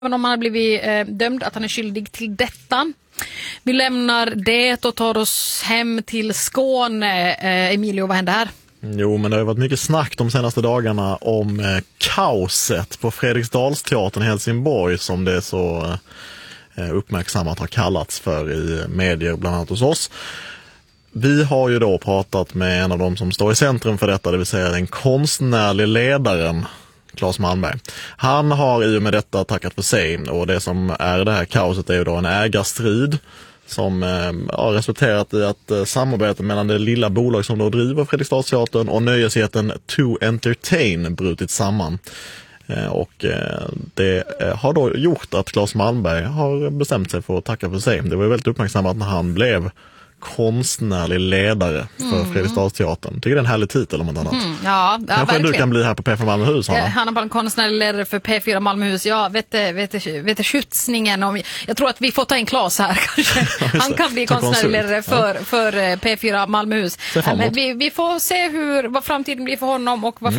Även om han har blivit dömd att han är skyldig till detta. Vi lämnar det och tar oss hem till Skåne. Emilio, vad händer här? Jo, men det har varit mycket snack de senaste dagarna om kaoset på Fredriksdalsteatern i Helsingborg, som det så uppmärksammat har kallats för i medier, bland annat hos oss. Vi har ju då pratat med en av dem som står i centrum för detta, det vill säga den konstnärliga ledaren Claes Malmberg. Han har i och med detta tackat för sig, och det som är det här kaoset är ju då en ägarstrid som har resulterat i att samarbetet mellan det lilla bolag som då driver Fredriksdalsteatern och nöjesjätten To Entertain brutit samman. Och det har då gjort att Claes Malmberg har bestämt sig för att tacka för sig. Det var ju väldigt uppmärksammat när han blev konstnärlig ledare för Fredriksdalsteatern. Tycker det är en härlig titel om något annat. Ja, kanske du kan bli här på P4 Malmöhus. Han är bara en konstnärlig ledare för P4 Malmöhus. Ja, vet skjutsningen om. Jag tror att vi får ta en Claes här kanske. Han kan bli konstnärlig ledare för P4 Malmöhus. Men vi får se vad framtiden blir för honom och vad